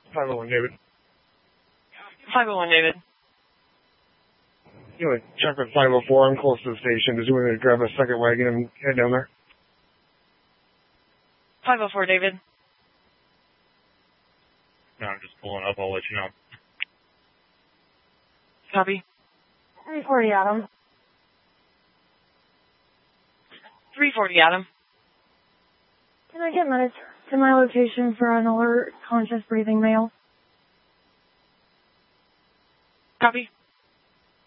501 David. 501 David. You know, check at 504. I'm close to the station. Did you want me to grab a second wagon and head down there? 504 David. No, I'm just pulling up. I'll let you know. Copy. 340 Adam. 340 Adam. Can I get minutes to my location for an alert conscious breathing male? Copy.